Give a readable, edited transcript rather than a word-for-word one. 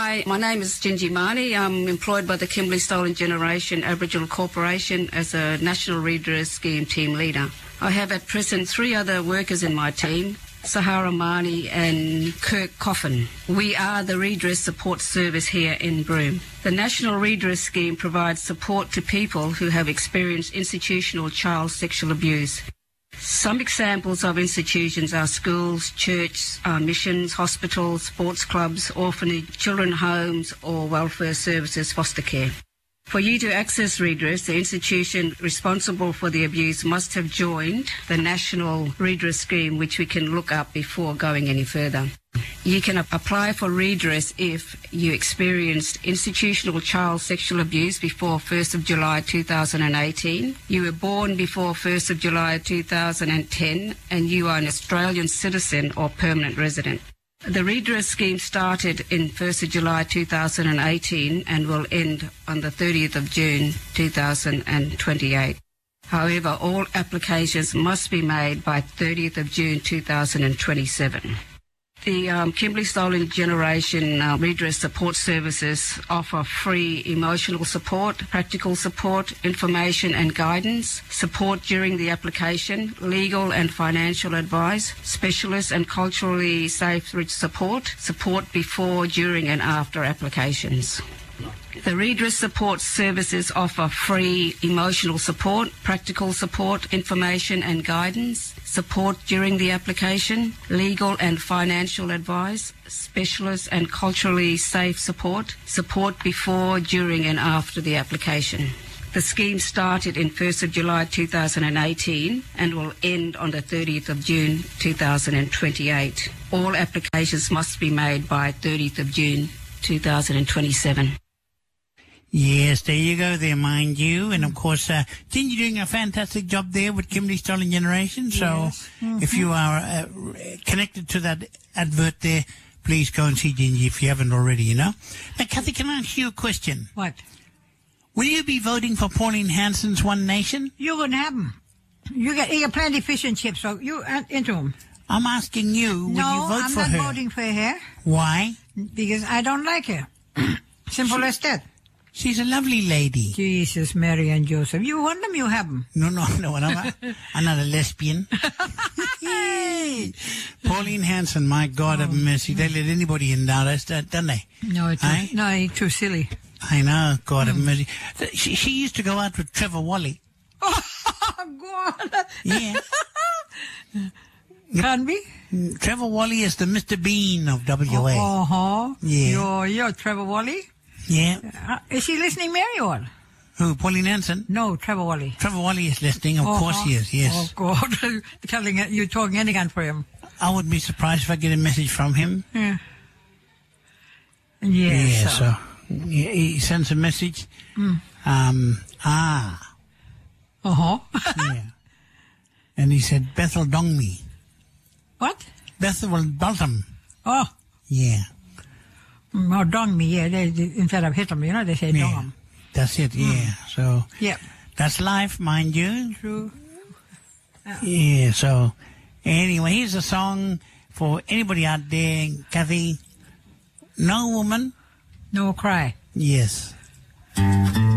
Hi, my name is Gingy Marnie. I'm employed by the Kimberley Stolen Generation Aboriginal Corporation as a National Redress Scheme team leader. I have at present 3 other workers in my team, Sahara Marnie and Kirk Coffin. We are the Redress Support Service here in Broome. The National Redress Scheme provides support to people who have experienced institutional child sexual abuse. Some examples of institutions are schools, churches, missions, hospitals, sports clubs, orphanage, children homes or welfare services, foster care. For you to access redress, the institution responsible for the abuse must have joined the National Redress Scheme, which we can look up before going any further. You can apply for redress if you experienced institutional child sexual abuse before 1st of July 2018, you were born before 1st of July 2010, and you are an Australian citizen or permanent resident. The redress scheme started in 1st of July 2018 and will end on the 30th of June 2028. However, all applications must be made by 30th of June 2027. The Kimberley Stolen Generation Redress Support Services offer free emotional support, practical support, information and guidance, support during the application, legal and financial advice, specialist and culturally safe support, support before, during and after applications. The Redress Support Services offer free emotional support, practical support, information and guidance, support during the application, legal and financial advice, specialist and culturally safe support, support before, during and after the application. The scheme started in 1st of July 2018 and will end on the 30th of June 2028. All applications must be made by 30th of June 2027. Yes, there you go there, mind you. And, of course, Gingy doing a fantastic job there with Kimberley Stolen Generation. So Yes. if you are connected to that advert there, please go and see Gingy if you haven't already, you know. Now, Kathy, can I ask you a question? What? Will you be voting for Pauline Hanson's One Nation? You can have them. You got plenty of fish and chips, so you aren't into them. I'm asking you, will you vote I'm for not her? voting for her Why? because I don't like her. Simple as that. She's a lovely lady. Jesus, Mary and Joseph. You want them, you have them. No, I'm not a lesbian. Pauline Hanson, my God of mercy. They let anybody in nowadays, don't they? No, it's too silly. I know, God of mercy. She used to go out with Trevor Wally. Oh, God. Yeah. Can be? Trevor Wally is the Mr. Bean of WA. Uh-huh. Yeah. You're Trevor Wally? Yeah. Is she listening, Mary, or? Who, Pauline Hanson? No, Trevor Wally. Trevor Wally is listening, of course he is, yes. Oh, God. You're talking anything for him. I wouldn't be surprised if I get a message from him. Yeah. Yes. Yeah, so he sends a message. Uh-huh. Yeah. And he said, Bethel Dongmi. What? Bethel Bottom. Oh. Yeah. Oh, dong me, yeah. Instead of hit them, they say dong them. That's it, yeah. So, yeah. That's life, mind you. True. Yeah, so, anyway, here's a song for anybody out there, Kathy. No woman. No cry. Yes.